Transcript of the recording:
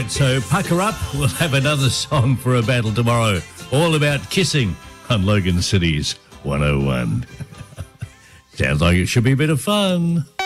right, so pucker up. We'll have another song for a battle tomorrow, all about kissing on Logan City's 101. Sounds like it should be a bit of fun.